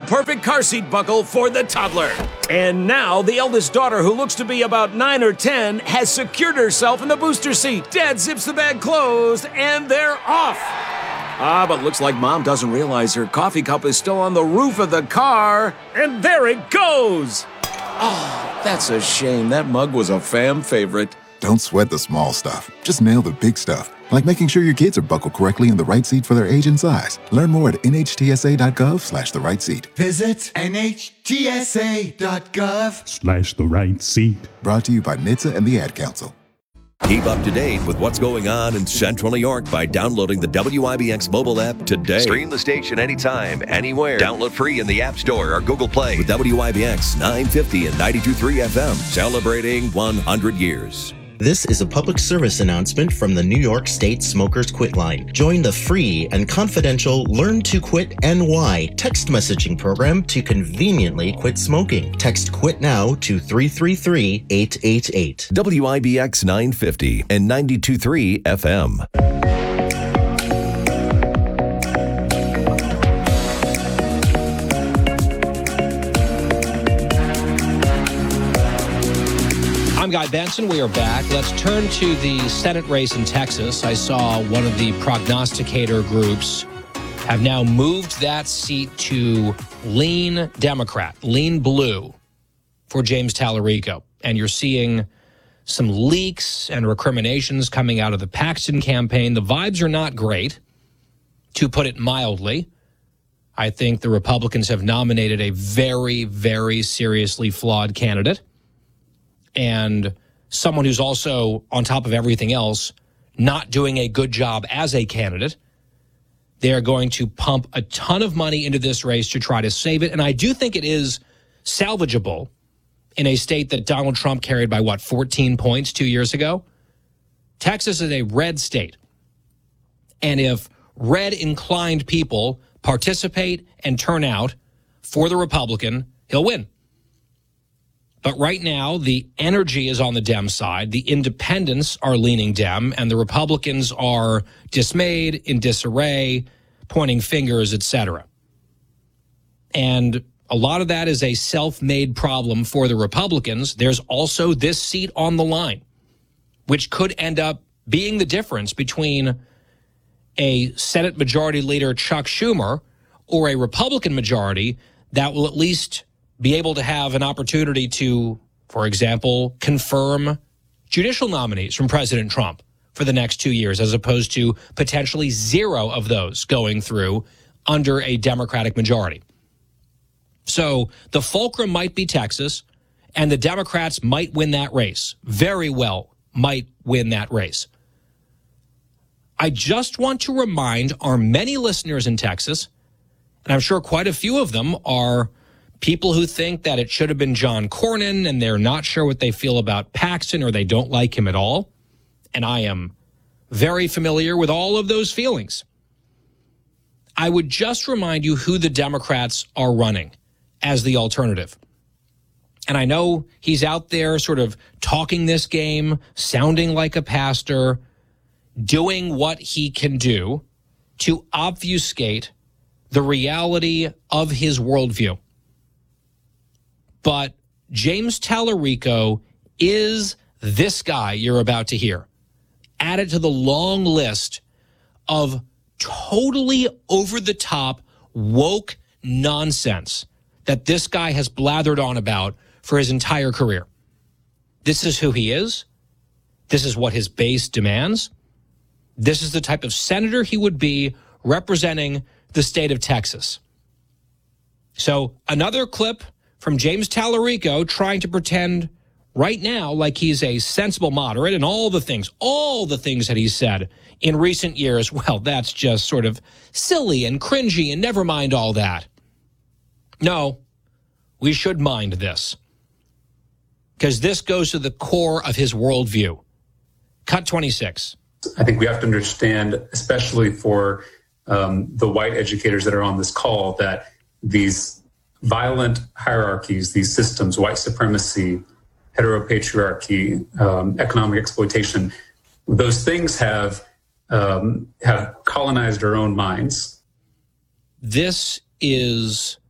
perfect car seat buckle for the toddler. And now the eldest daughter, who looks to be about 9 or 10, has secured herself in the booster seat. Dad zips the bag closed, and they're off. But looks like Mom doesn't realize her coffee cup is still on the roof of the car, and there it goes. Oh, that's a shame. That mug was a fam favorite. Don't sweat the small stuff. Just nail the big stuff, like making sure your kids are buckled correctly in the right seat for their age and size. Learn more at nhtsa.gov/the right seat. Visit nhtsa.gov/the right seat. Brought to you by NHTSA and the Ad Council. Keep up to date with what's going on in Central New York by downloading the WIBX mobile app today. Stream the station anytime, anywhere. Download free in the App Store or Google Play with WIBX 950 and 92.3 FM, celebrating 100 years. This is a public service announcement from the New York State Smokers Quit Line. Join the free and confidential Learn to Quit NY text messaging program to conveniently quit smoking. Text QUIT NOW to 333-888. WIBX 950 and 92.3 FM. I'm Guy Benson. We are back. Let's turn to the Senate race in Texas. I saw one of the prognosticator groups have now moved that seat to lean Democrat, lean blue for James Tallarico. And you're seeing some leaks and recriminations coming out of the Paxton campaign. The vibes are not great, to put it mildly. I think the Republicans have nominated a very, very seriously flawed candidate, and someone who's also, on top of everything else, not doing a good job as a candidate. They are going to pump a ton of money into this race to try to save it. And I do think it is salvageable in a state that Donald Trump carried by, 14 points 2 years ago? Texas is a red state. And if red-inclined people participate and turn out for the Republican, he'll win. But right now, the energy is on the Dem side. The independents are leaning Dem, and the Republicans are dismayed, in disarray, pointing fingers, etc. And a lot of that is a self-made problem for the Republicans. There's also this seat on the line, which could end up being the difference between a Senate Majority Leader Chuck Schumer or a Republican majority that will at least be able to have an opportunity to, for example, confirm judicial nominees from President Trump for the next 2 years, as opposed to potentially zero of those going through under a Democratic majority. So the fulcrum might be Texas, and the Democrats might win that race. Very well might win that race. I just want to remind our many listeners in Texas, and I'm sure quite a few of them are people who think that it should have been John Cornyn and they're not sure what they feel about Paxton or they don't like him at all. And I am very familiar with all of those feelings. I would just remind you who the Democrats are running as the alternative. And I know he's out there sort of talking this game, sounding like a pastor, doing what he can do to obfuscate the reality of his worldview. But James Tallarico is this guy you're about to hear, added to the long list of totally over-the-top, woke nonsense that this guy has blathered on about for his entire career. This is who he is. This is what his base demands. This is the type of senator he would be representing the state of Texas. So another clip from James Tallarico trying to pretend right now like he's a sensible moderate, and all the things that he's said in recent years, well, that's just sort of silly and cringy, and never mind all that. No, we should mind this, because this goes to the core of his worldview. Cut 26. I think we have to understand, especially for the white educators that are on this call, that these violent hierarchies, these systems, white supremacy, heteropatriarchy, economic exploitation, those things have colonized our own minds. This is